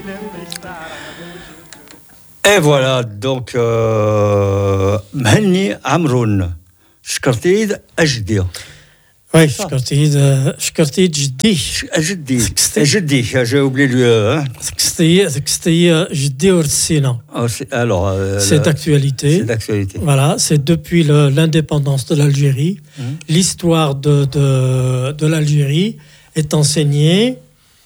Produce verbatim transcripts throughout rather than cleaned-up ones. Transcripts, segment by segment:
Et voilà, donc Mhenni Amroun, شكرتيد أجدي. Oui, شكرتيد شكرتيد جدي. أجدي أجدي j'ai oublié le. شكرتي شكرتي جدي ورسينا. Alors. C'est d'actualité. C'est d'actualité. Voilà, c'est depuis le, l'indépendance de l'Algérie. Mmh. L'histoire de de de l'Algérie est enseignée.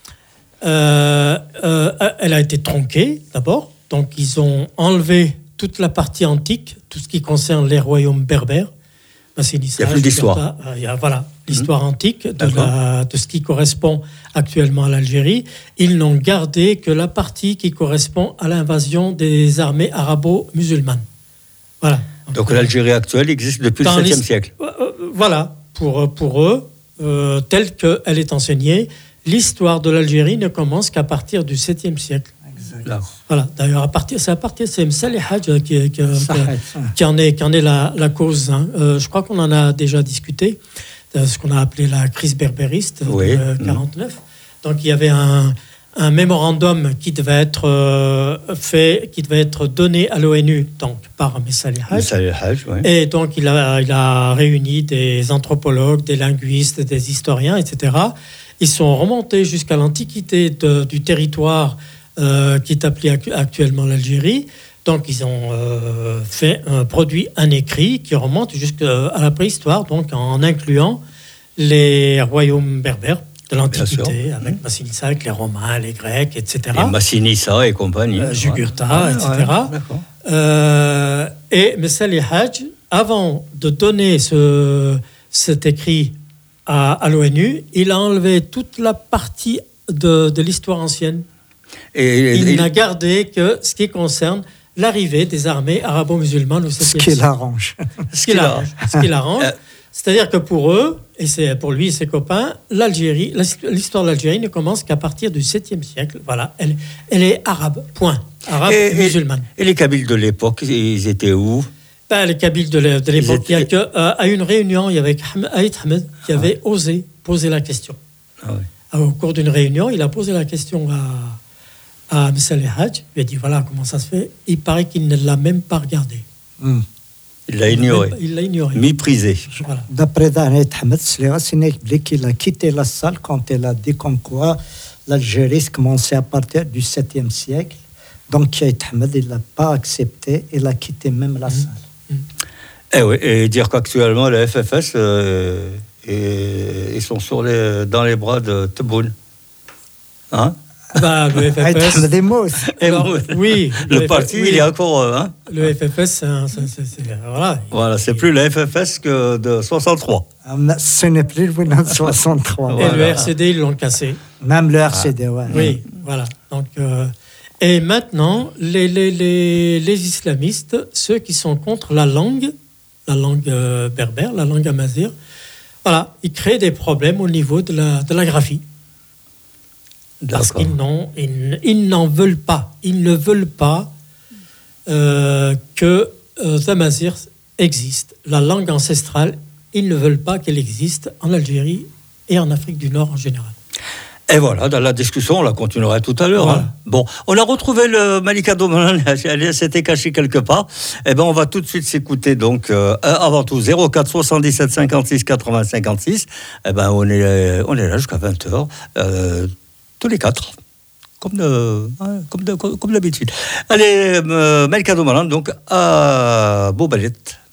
Euh, euh, elle a été tronquée d'abord. Donc, ils ont enlevé toute la partie antique, tout ce qui concerne les royaumes berbères. Il n'y a plus d'histoire. Il y a, voilà, l'histoire mmh. antique de, la, de ce qui correspond actuellement à l'Algérie. Ils n'ont gardé que la partie qui correspond à l'invasion des armées arabo-musulmanes. Voilà. Donc, Donc l'Algérie actuelle existe depuis le septième siècle. Euh, voilà, pour, pour eux, euh, telle qu'elle est enseignée, l'histoire de l'Algérie ne commence qu'à partir du septième siècle. Là. Voilà. D'ailleurs, à partir, c'est à partir c'est Msalih Hadj qui, qui, qui, qui en est, qui en est la, la cause. Hein. Euh, je crois qu'on en a déjà discuté, de ce qu'on a appelé la crise berbériste oui. de quarante-neuf. Mmh. Donc, il y avait un, un mémorandum qui devait être euh, fait, qui devait être donné à l'ONU donc par Msalih Hadj. Hadj oui. Et donc, il a, il a réuni des anthropologues, des linguistes, des historiens, et cetera. Ils sont remontés jusqu'à l'antiquité de, du territoire Euh, qui est appelé actuellement l'Algérie. Donc, ils ont euh, fait un produit, un écrit qui remonte jusqu'à la préhistoire, donc en incluant les royaumes berbères de l'Antiquité, avec mmh. Massinissa, avec les Romains, les Grecs, et cetera. Et Massinissa et compagnie. Euh, Jugurtha, ouais. et cetera. Ouais, euh, et Msalih Hadj, avant de donner ce, cet écrit à, à l'ONU, il a enlevé toute la partie de, de l'histoire ancienne. Et, et, il n'a gardé que ce qui concerne l'arrivée des armées arabo-musulmanes au septième siècle. Ce qui l'arrange. Ce qui l'arrange. Ce qui l'arrange. C'est-à-dire que pour eux, et c'est pour lui et ses copains, l'Algérie, l'histoire de l'Algérie ne commence qu'à partir du septième siècle. Voilà, elle, elle est arabe, point. Arabe et, et musulmane. Et les Kabyles de l'époque, ils étaient où? Ben, les Kabyles de l'époque, étaient... il y a que, euh, à une réunion, il y avait Aït Ahmed qui avait ah. osé poser la question. Ah oui. Au cours d'une réunion, il a posé la question à à Msalih Hadj, il a dit voilà comment ça se fait. Il paraît qu'il ne l'a même pas regardé. Mm. Il l'a ignoré. Il l'a ignoré. Méprisé. Voilà. D'après Danette Ahmed, c'est qu'il a quitté la salle quand elle a dit comme quoi l'Algérie commençait à partir du septième siècle. Donc Aït Ahmed, il l'a pas accepté. Il a quitté même la mm. salle. Mm. Et, oui, et dire qu'actuellement, la F F S, euh, et, ils sont sur les, dans les bras de Tebboune. Hein? Bah, le F F S. Des mots. Alors, oui. Le, le parti, F F, oui, il est encore. Hein? Le F F S, c'est, un, c'est, c'est, c'est voilà. Voilà, c'est plus le F F S que de soixante-trois. Ah, ce n'est plus le Windows soixante-trois. Et voilà. Le R C D, ils l'ont cassé. Même le R C D, ah. ouais. Oui, mmh. voilà. Donc, euh, et maintenant, les, les, les, les islamistes, ceux qui sont contre la langue, la langue euh, berbère, la langue amazigh, voilà, ils créent des problèmes au niveau de la, de la graphie. Parce qu'ils, n'ont, ils, ils n'en veulent pas. Ils ne veulent pas euh, que euh, Amazigh existe. La langue ancestrale, ils ne veulent pas qu'elle existe en Algérie et en Afrique du Nord en général. Et voilà, dans la discussion, on la continuera tout à l'heure. Voilà. Hein. Bon, on a retrouvé le Malika Domanan, elle s'était cachée quelque part. Eh bien, on va tout de suite s'écouter. Donc, euh, avant tout, zéro quatre soixante-dix-sept cinquante-six quatre-vingts cinquante-six. Eh bien, on est, on est là jusqu'à vingt heures. Euh, tous les quatre, comme, de, hein, comme, de, comme d'habitude. Allez, euh, Malika Domanan, donc à Beaubalette.